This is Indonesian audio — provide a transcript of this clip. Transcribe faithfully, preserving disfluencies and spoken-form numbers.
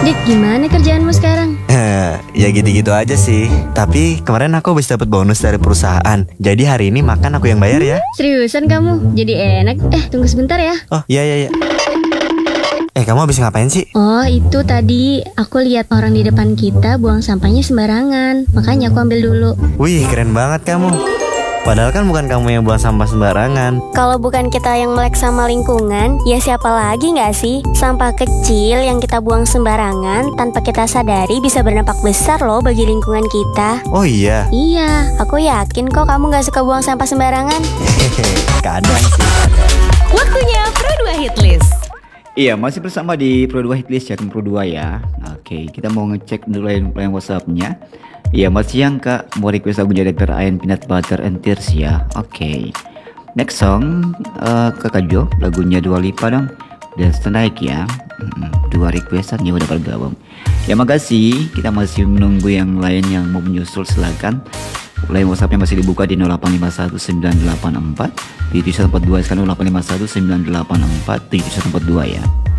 Dik, gimana kerjaanmu sekarang? Eh, ya gitu-gitu aja sih. Tapi kemarin aku habis dapat bonus dari perusahaan. Jadi hari ini makan aku yang bayar ya. Seriusan kamu? Jadi enak. Eh, tunggu sebentar ya. Oh, iya iya iya. Eh, kamu habis ngapain sih? Oh, itu tadi aku lihat orang di depan kita buang sampahnya sembarangan. Makanya aku ambil dulu. Wih, keren banget kamu. Padahal kan bukan kamu yang buang sampah sembarangan. Kalau bukan kita yang melek sama lingkungan, ya siapa lagi nggak sih? Sampah kecil yang kita buang sembarangan tanpa kita sadari bisa berdampak besar loh bagi lingkungan kita. Oh iya. Iya, aku yakin kok kamu nggak suka buang sampah sembarangan. Hehehe, kadang sih. Waktunya Pro dua Hitlist. Iya, masih bersama di Pro dua Hitlist Chatting Pro dua ya. Oke, kita mau ngecek dulu line, line WhatsApp-nya. Iya, masih yang Kak mau request lagu Director Iron Peanut Butter and Tears ya. Oke. Next song uh, Kakak Jo, lagunya Dua Lipa dong. Dan Strike ya. Hmm, dua requestan ya udah bergabung. Ya makasih, kita masih menunggu yang lain yang mau menyusul, silakan. Line WhatsApp-nya masih dibuka di nol delapan lima satu sembilan delapan empat tujuh satu empat dua, sekarang nol delapan lima satu sembilan delapan empat tujuh satu empat dua ya.